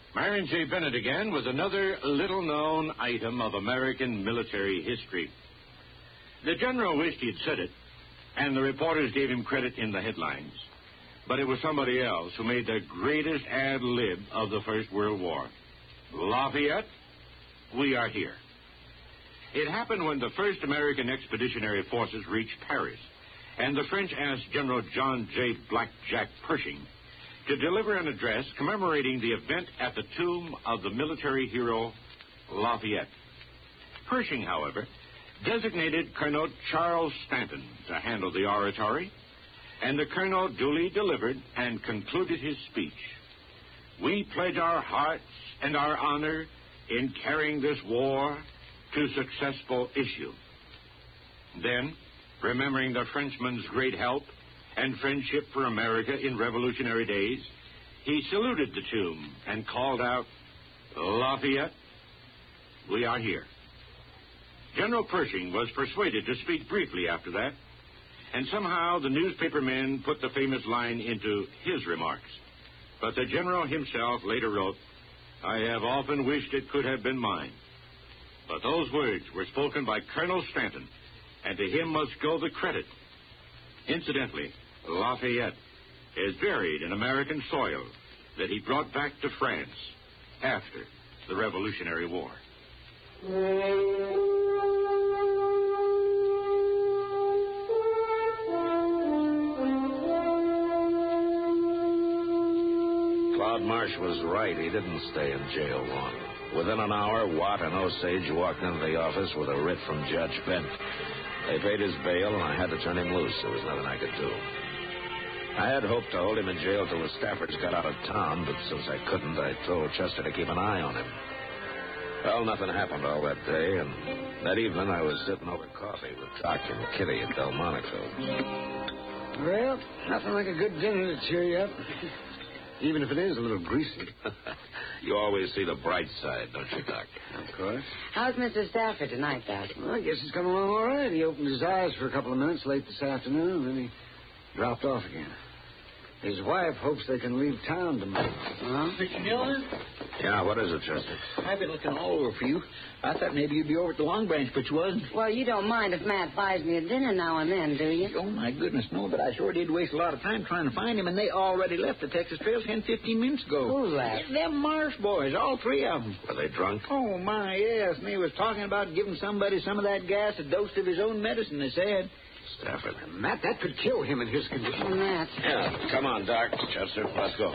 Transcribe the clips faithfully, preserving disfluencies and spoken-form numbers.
Marion J. Bennett again with another little-known item of American military history. The general wished he'd said it, and the reporters gave him credit in the headlines. But it was somebody else who made the greatest ad lib of the First World War. Lafayette, we are here. It happened when the first American expeditionary forces reached Paris, and the French asked General John J. Blackjack Pershing to deliver an address commemorating the event at the tomb of the military hero Lafayette. Pershing, however, designated Colonel Charles Stanton to handle the oratory, and the colonel duly delivered and concluded his speech. We pledge our hearts and our honor in carrying this war to successful issue. Then, remembering the Frenchman's great help and friendship for America in Revolutionary days, he saluted the tomb and called out, Lafayette, we are here. General Pershing was persuaded to speak briefly after that, and somehow the newspaper men put the famous line into his remarks. But the general himself later wrote, I have often wished it could have been mine. But those words were spoken by Colonel Stanton, and to him must go the credit. Incidentally, Lafayette is buried in American soil that he brought back to France after the Revolutionary War. Claude Marsh was right. He didn't stay in jail long. Within an hour, Watt and Osage walked into the office with a writ from Judge Bent. They paid his bail, and I had to turn him loose. There was nothing I could do. I had hoped to hold him in jail till the Staffords got out of town, but since I couldn't, I told Chester to keep an eye on him. Well, nothing happened all that day, and that evening I was sitting over coffee with Doc and Kitty at Delmonico. Well, nothing like a good dinner to cheer you up, even if it is a little greasy. You always see the bright side, don't you, Doc? Of course. How's Mister Stafford tonight, Doc? Well, I guess he's coming along all right. He opened his eyes for a couple of minutes late this afternoon, and then he dropped off again. His wife hopes they can leave town tomorrow. Huh? Mister Dillon? Yeah, what is it, Chester? I've been looking all over for you. I thought maybe you'd be over at the Long Branch, but you wasn't. Well, you don't mind if Matt buys me a dinner now and then, do you? Oh, my goodness, no, but I sure did waste a lot of time trying to find him, and they already left the Texas Trail ten, fifteen minutes ago. Who's that? Them Marsh boys, all three of them. Were they drunk? Oh, my, yes, and they was talking about giving somebody some of that gas, a dose of his own medicine, they said. Stafford. Matt, that could kill him in his condition. Oh, Matt. Yeah, come on, Doc. Chester, let's go.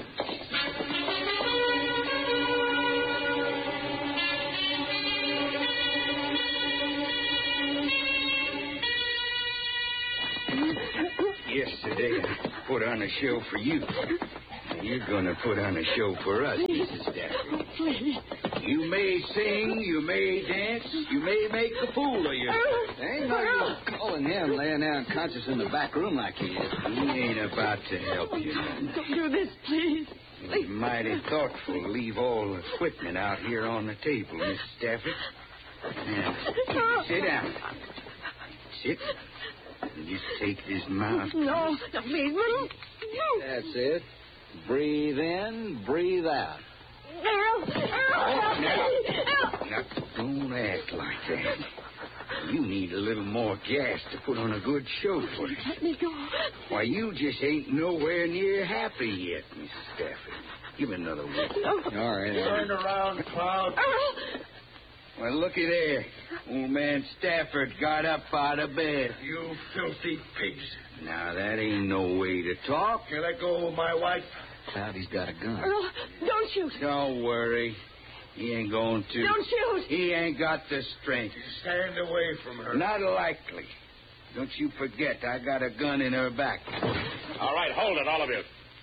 Yesterday I put on a show for you. You're going to put on a show for us, Missus Stafford. You may sing, you may dance, you may make a fool of yourself. Ain't no use calling him laying there unconscious in the back room like he is. He ain't about to help you. Don't do this, please. It's mighty thoughtful to leave all the equipment out here on the table, Miss Stafford. Now, sit down. Sit. And just take this mouth. No, no, please, no. That's it. Breathe in, breathe out. No. Oh, now, now, don't act like that. You need a little more gas to put on a good show for us. Let me go. Why, you just ain't nowhere near happy yet, Missus Stafford. Give me another one. No. All right, all right. Turn around, Cloud. Well, looky there. Old man Stafford got up out of bed. You filthy pigs. Now, that ain't no way to talk. You let go of my wife. Cloudy's got a gun. Earl, don't shoot. Don't worry. He ain't going to. Don't shoot. He ain't got the strength. Stand away from her. Not likely. Don't you forget, I got a gun in her back. All right, hold it, all of you.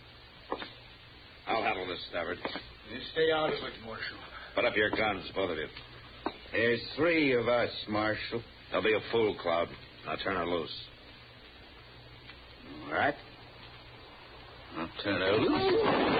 I'll handle this, Stafford. You stay out of it, Marshal. Put up your guns, both of you. There's three of us, Marshal. Don't be a fool, Cloud. Now turn her loose. All right. I'll turn her loose.